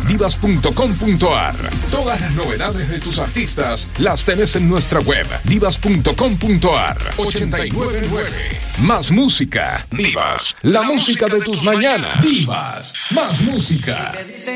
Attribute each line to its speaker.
Speaker 1: divas.com.ar. Todas las novedades de tus artistas las tenés en nuestra web, divas.com.ar. 899. Más música. Divas. La música de tus mañanas. Divas. Más música.